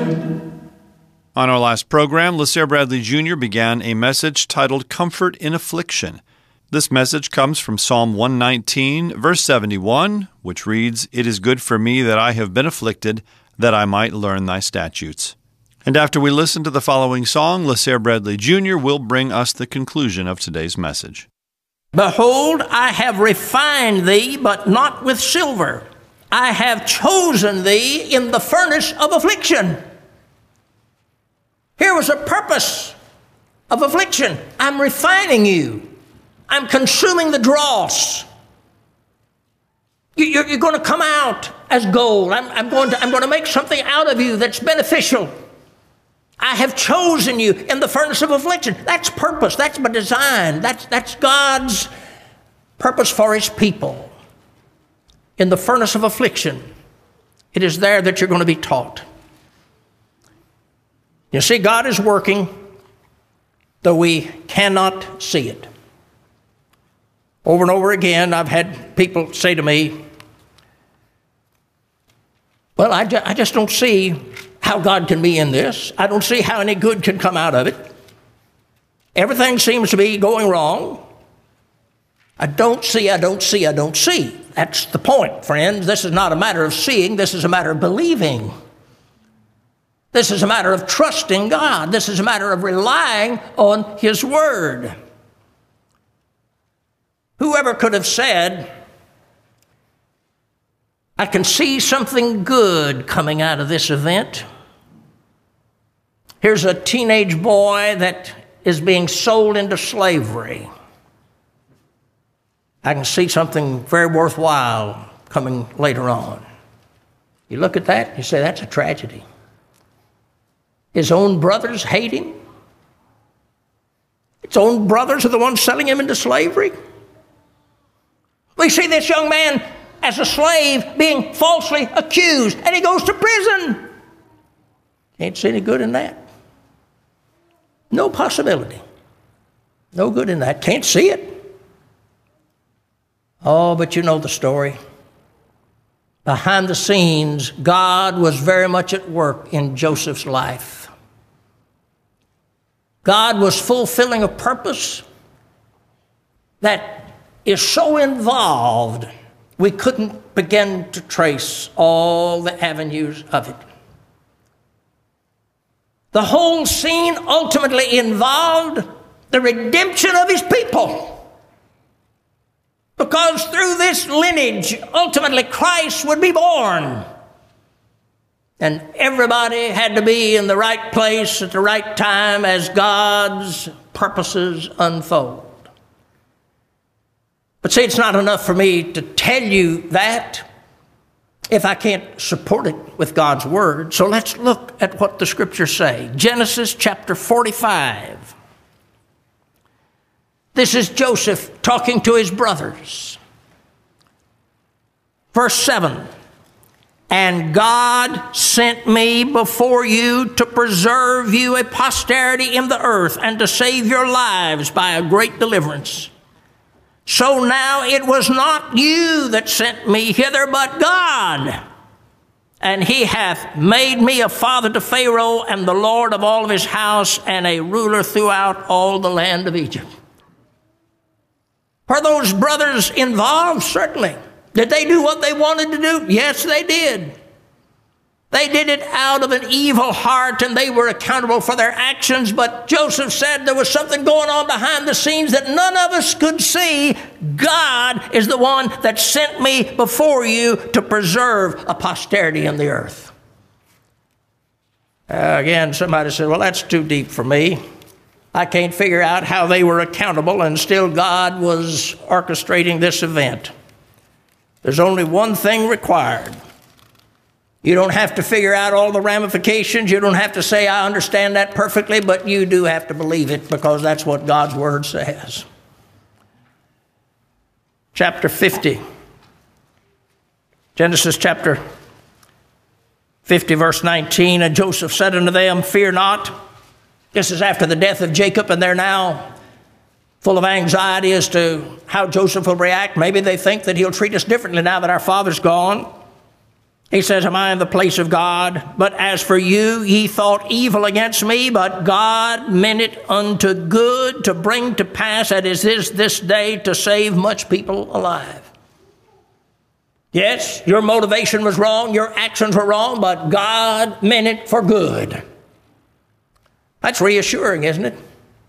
On our last program, LaSalle Bradley Jr. began a message titled Comfort in Affliction. This message comes from Psalm 119, verse 71, which reads, "It is good for me that I have been afflicted, that I might learn thy statutes." And after we listen to the following song, LaSalle Bradley Jr. will bring us the conclusion of today's message. Behold, I have refined thee, but not with silver. I have chosen thee in the furnace of affliction. Here was a purpose of affliction. I'm refining you. I'm consuming the dross. You're going to come out as gold. I'm going to make something out of you that's beneficial. I have chosen you in the furnace of affliction. That's purpose. That's my design. That's God's purpose for his people. In the furnace of affliction, it is there that you're going to be taught. You see, God is working, though we cannot see it. Over and over again, I've had people say to me, well, I just don't see how God can be in this. I don't see how any good can come out of it. Everything seems to be going wrong. I don't see. That's the point, friends. This is not a matter of seeing. This is a matter of believing. This is a matter of trusting God. This is a matter of relying on his word. Whoever could have said, I can see something good coming out of this event. Here's a teenage boy that is being sold into slavery. I can see something very worthwhile coming later on. You look at that, you say, that's a tragedy. His own brothers hate him. His own brothers are the ones selling him into slavery. We see this young man as a slave being falsely accused, and he goes to prison. Can't see any good in that. No possibility. No good in that. Can't see it. Oh, but you know the story. Behind the scenes, God was very much at work in Joseph's life. God was fulfilling a purpose that is so involved, we couldn't begin to trace all the avenues of it. The whole scene ultimately involved the redemption of his people. Because through this lineage, ultimately Christ would be born. And everybody had to be in the right place at the right time as God's purposes unfold. But see, it's not enough for me to tell you that if I can't support it with God's word. So let's look at what the scriptures say. Genesis chapter 45. This is Joseph talking to his brothers. Verse 7. And God sent me before you to preserve you a posterity in the earth and to save your lives by a great deliverance. So now it was not you that sent me hither, but God. And he hath made me a father to Pharaoh and the Lord of all of his house and a ruler throughout all the land of Egypt. Were those brothers involved? Certainly. Did they do what they wanted to do? Yes, they did. They did it out of an evil heart, and they were accountable for their actions. But Joseph said there was something going on behind the scenes that none of us could see. God is the one that sent me before you to preserve a posterity in the earth. Again, somebody said, well, that's too deep for me. I can't figure out how they were accountable, and still God was orchestrating this event. There's only one thing required. You don't have to figure out all the ramifications. You don't have to say, I understand that perfectly, but you do have to believe it because that's what God's word says. Chapter 50. Genesis chapter 50, verse 19. And Joseph said unto them, fear not. This is after the death of Jacob, and they're now full of anxiety as to how Joseph will react. Maybe they think that he'll treat us differently now that our father's gone. He says, am I in the place of God? But as for you, ye thought evil against me, but God meant it unto good to bring to pass, that is this day, to save much people alive. Yes, your motivation was wrong, your actions were wrong, but God meant it for good. That's reassuring, isn't it?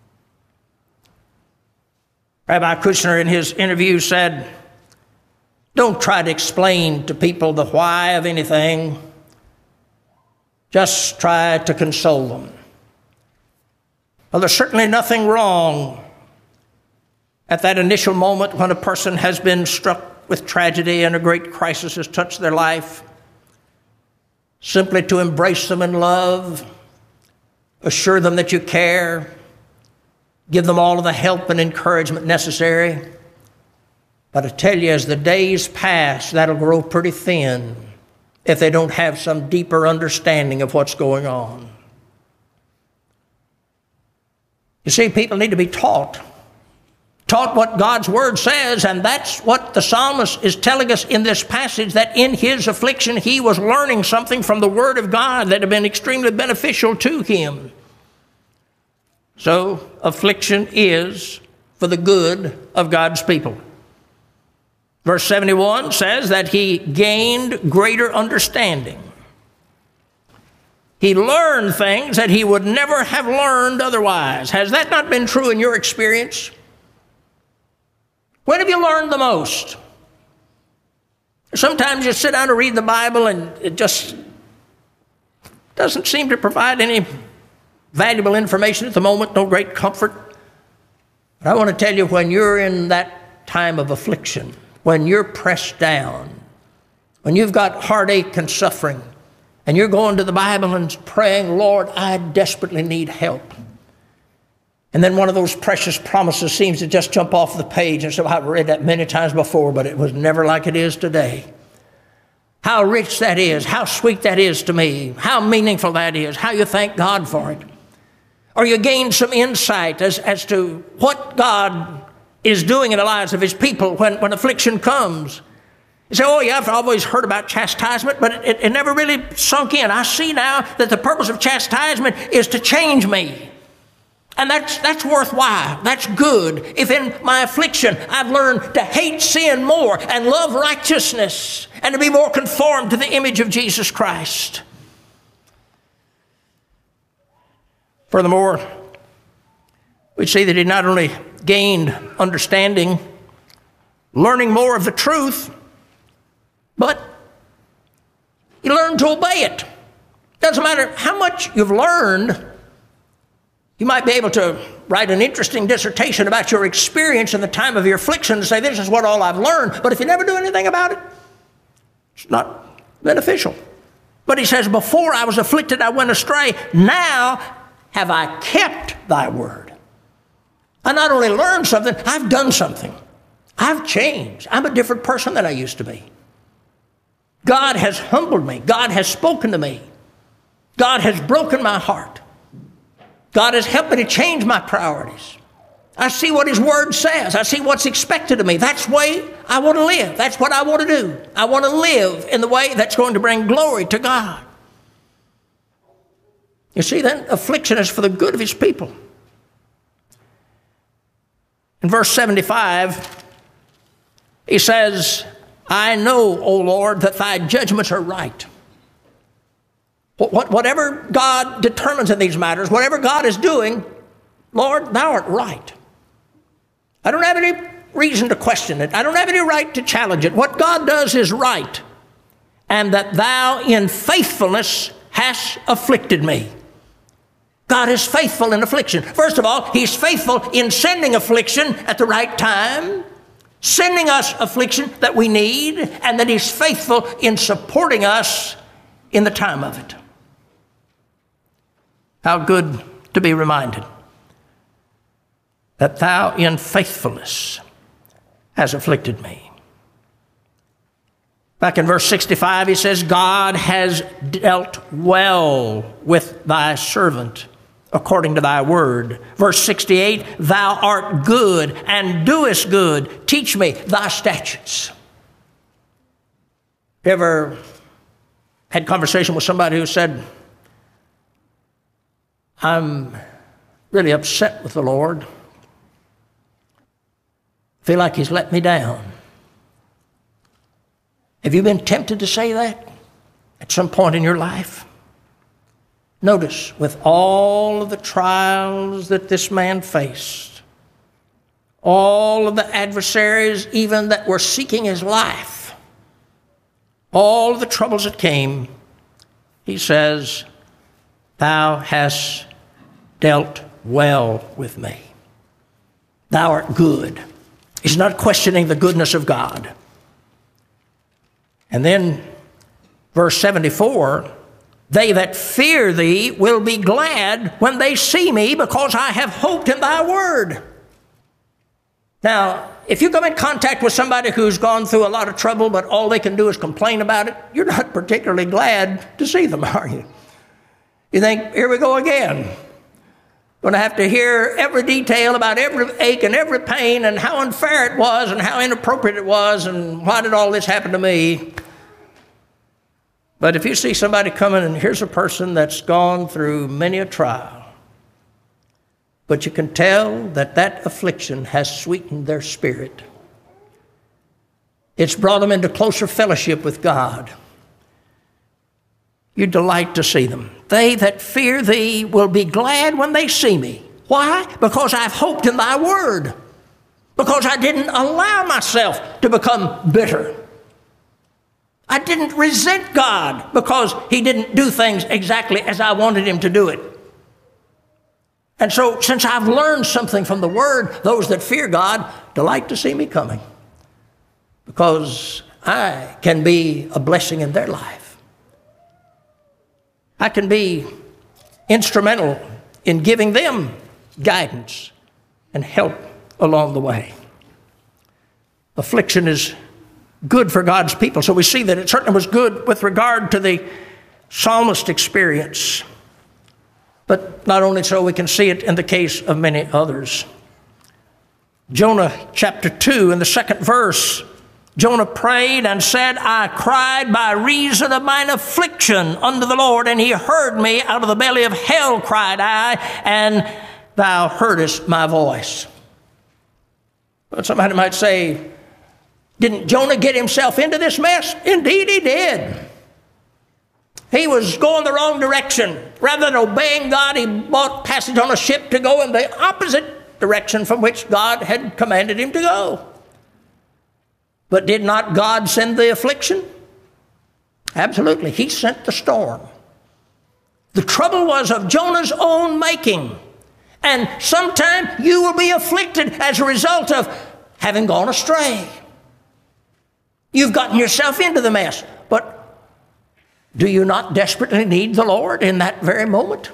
Rabbi Kushner in his interview said, don't try to explain to people the why of anything. Just try to console them. Well, there's certainly nothing wrong at that initial moment when a person has been struck with tragedy and a great crisis has touched their life, simply to embrace them in love, assure them that you care, give them all of the help and encouragement necessary. But I tell you, as the days pass, that'll grow pretty thin if they don't have some deeper understanding of what's going on. You see, people need to be taught what God's Word says, and that's what the psalmist is telling us in this passage, that in his affliction he was learning something from the Word of God that had been extremely beneficial to him. So, affliction is for the good of God's people. Verse 71 says that he gained greater understanding. He learned things that he would never have learned otherwise. Has that not been true in your experience? When have you learned the most? Sometimes you sit down to read the Bible and it just doesn't seem to provide any valuable information at the moment, no great comfort. But I want to tell you, when you're in that time of affliction, when you're pressed down, when you've got heartache and suffering, and you're going to the Bible and praying, Lord, I desperately need help. And then one of those precious promises seems to just jump off the page. And so I've read that many times before, but it was never like it is today. How rich that is, how sweet that is to me, how meaningful that is, how you thank God for it. Or you gain some insight as to what God is doing in the lives of his people when affliction comes. You say, oh yeah, I've always heard about chastisement, but it never really sunk in. I see now that the purpose of chastisement is to change me. And that's worthwhile. That's good. If in my affliction I've learned to hate sin more and love righteousness and to be more conformed to the image of Jesus Christ. Furthermore, we see that he not only gained understanding, learning more of the truth, but he learned to obey it. Doesn't matter how much you've learned. You might be able to write an interesting dissertation about your experience in the time of your affliction and say, this is what all I've learned. But if you never do anything about it, it's not beneficial. But he says, before I was afflicted, I went astray. Now have I kept thy word. I not only learned something, I've done something. I've changed. I'm a different person than I used to be. God has humbled me. God has spoken to me. God has broken my heart. God has helped me to change my priorities. I see what his word says. I see what's expected of me. That's the way I want to live. That's what I want to do. I want to live in the way that's going to bring glory to God. You see, then affliction is for the good of his people. In verse 75, he says, I know, O Lord, that thy judgments are right. Whatever God determines in these matters, whatever God is doing, Lord, thou art right. I don't have any reason to question it. I don't have any right to challenge it. What God does is right. And that thou in faithfulness hast afflicted me. God is faithful in affliction. First of all, he's faithful in sending affliction at the right time, sending us affliction that we need, and that he's faithful in supporting us in the time of it. How good to be reminded that thou in faithfulness has afflicted me. Back in verse 65, he says, God has dealt well with thy servant according to thy word. Verse 68, thou art good and doest good. Teach me thy statutes. Ever Had a conversation with somebody who said, I'm really upset with the Lord. Feel like He's let me down. Have you been tempted to say that at some point in your life? Notice, with all of the trials that this man faced, all of the adversaries even that were seeking his life, all of the troubles that came, he says, Thou hast dealt well with me. Thou art good. He's not questioning the goodness of God. And then, verse 74, They that fear thee will be glad when they see me, because I have hoped in thy word. Now, if you come in contact with somebody who's gone through a lot of trouble, but all they can do is complain about it, you're not particularly glad to see them, are you? You think, here we go again. Going to have to hear every detail about every ache and every pain and how unfair it was and how inappropriate it was and why did all this happen to me. But if you see somebody coming and here's a person that's gone through many a trial, but you can tell that that affliction has sweetened their spirit. It's brought them into closer fellowship with God. You delight to see them. They that fear thee will be glad when they see me. Why? Because I've hoped in thy word. Because I didn't allow myself to become bitter. I didn't resent God because He didn't do things exactly as I wanted Him to do it. And so, since I've learned something from the Word, those that fear God delight to see me coming, because I can be a blessing in their life. I can be instrumental in giving them guidance and help along the way. Affliction is good for God's people. So we see that it certainly was good with regard to the psalmist experience. But not only so, we can see it in the case of many others. Jonah chapter 2, in the 2nd verse, Jonah prayed and said, I cried by reason of mine affliction unto the Lord, and He heard me. Out of the belly of hell cried I, and thou heardest my voice. But somebody might say, didn't Jonah get himself into this mess? Indeed he did. He was going the wrong direction. Rather than obeying God, he bought passage on a ship to go in the opposite direction from which God had commanded him to go. But did not God send the affliction? Absolutely. He sent the storm. The trouble was of Jonah's own making. And sometime you will be afflicted as a result of having gone astray. You've gotten yourself into the mess. But do you not desperately need the Lord in that very moment?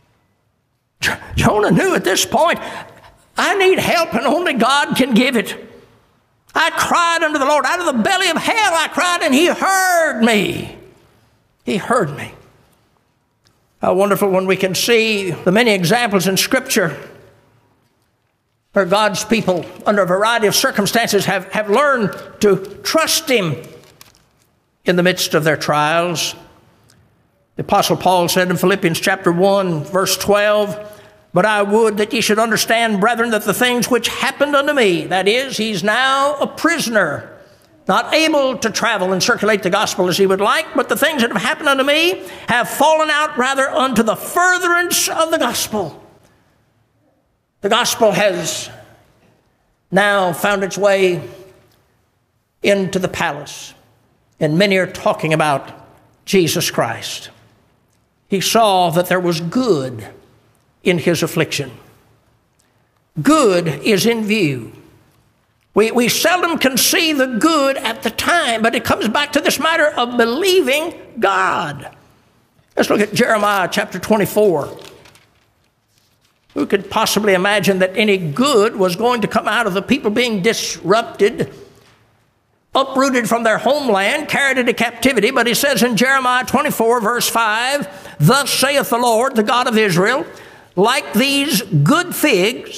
Jonah knew at this point, I need help and only God can give it. I cried unto the Lord. Out of the belly of hell I cried, and He heard me. He heard me. How wonderful when we can see the many examples in Scripture where God's people, under a variety of circumstances, have learned to trust Him in the midst of their trials. The Apostle Paul said in Philippians chapter 1, verse 12, But I would that ye should understand, brethren, that the things which happened unto me, that is, he's now a prisoner, not able to travel and circulate the gospel as he would like, but the things that have happened unto me have fallen out rather unto the furtherance of the gospel. The gospel has now found its way into the palace, and many are talking about Jesus Christ. He saw that there was good in his affliction. Good is in view. We seldom can see the good at the time, but it comes back to this matter of believing God. Let's look at Jeremiah chapter 24. Who could possibly imagine that any good was going to come out of the people being disrupted, uprooted from their homeland, carried into captivity? But he says in Jeremiah 24, verse 5, Thus saith the Lord, the God of Israel, Like these good figs,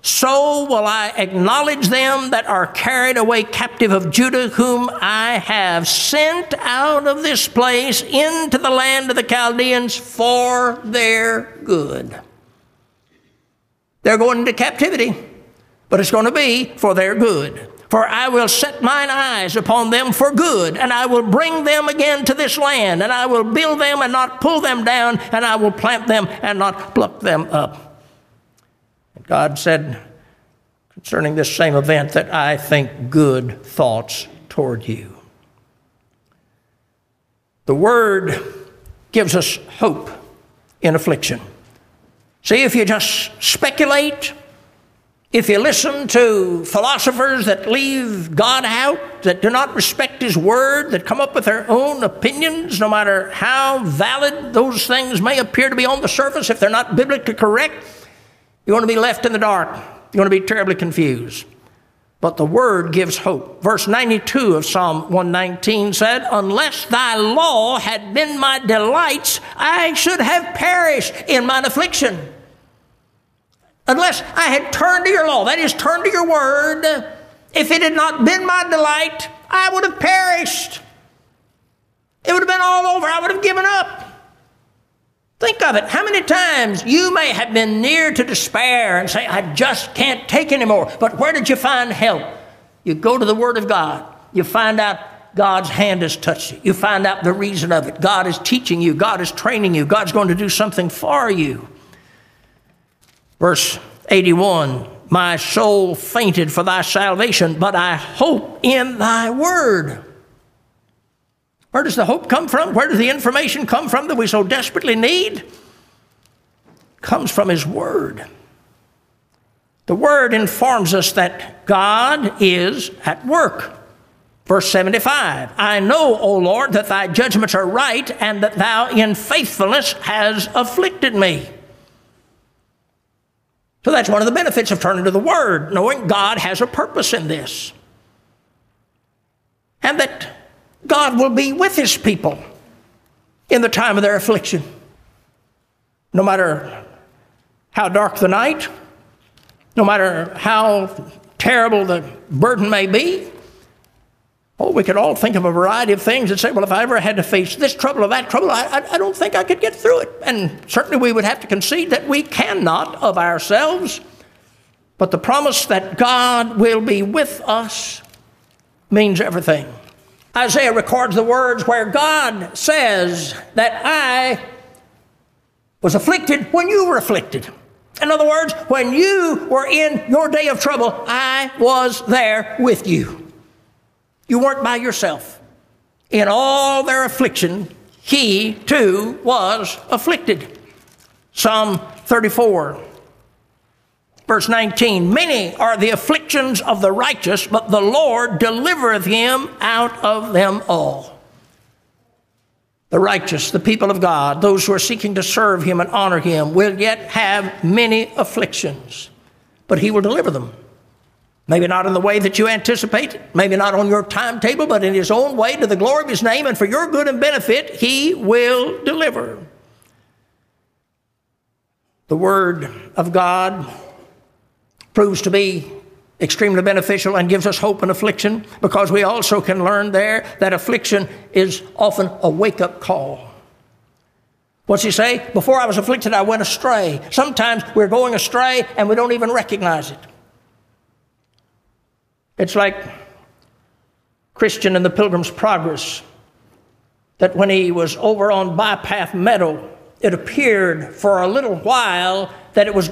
so will I acknowledge them that are carried away captive of Judah, whom I have sent out of this place into the land of the Chaldeans for their good. They're going into captivity, but it's going to be for their good. For I will set mine eyes upon them for good, and I will bring them again to this land, and I will build them and not pull them down, and I will plant them and not pluck them up. And God said concerning this same event that I think good thoughts toward you. The Word gives us hope in affliction. See, if you just speculate, if you listen to philosophers that leave God out, that do not respect His Word, that come up with their own opinions, no matter how valid those things may appear to be on the surface, if they're not biblically correct, you're going to be left in the dark. You're going to be terribly confused. But the Word gives hope. Verse 92 of Psalm 119 said, unless thy law had been my delights, I should have perished in mine affliction. Unless I had turned to your law, that is, turned to your word, if it had not been my delight, I would have perished. It would have been all over. I would have given up. Think of it. How many times you may have been near to despair and say, I just can't take anymore. But where did you find help? You go to the Word of God. You find out God's hand has touched you. You find out the reason of it. God is teaching you. God is training you. God's going to do something for you. Verse 81, my soul fainted for thy salvation, but I hope in thy word. Where does the hope come from? Where does the information come from that we so desperately need? It comes from His Word. The Word informs us that God is at work. Verse 75, I know, O Lord, that thy judgments are right, and that thou in faithfulness has afflicted me. So that's one of the benefits of turning to the Word, knowing God has a purpose in this. And that God will be with His people in the time of their affliction. No matter how dark the night, no matter how terrible the burden may be. Oh, we could all think of a variety of things and say, well, if I ever had to face this trouble or that trouble, I don't think I could get through it. And certainly we would have to concede that we cannot of ourselves. But the promise that God will be with us means everything. Isaiah records the words where God says that I was afflicted when you were afflicted. In other words, when you were in your day of trouble, I was there with you. You weren't by yourself. In all their affliction, He too was afflicted. Psalm 34, verse 19, many are the afflictions of the righteous, but the Lord delivereth him out of them all. The righteous, the people of God, those who are seeking to serve Him and honor Him, will yet have many afflictions, but He will deliver them. Maybe not in the way that you anticipate, maybe not on your timetable, but in His own way to the glory of His name and for your good and benefit, He will deliver. The Word of God proves to be extremely beneficial and gives us hope in affliction, because we also can learn there that affliction is often a wake-up call. What's He say? Before I was afflicted, I went astray. Sometimes we're going astray and we don't even recognize it. It's like Christian in the Pilgrim's Progress, that when he was over on Bypath Meadow, it appeared for a little while that it was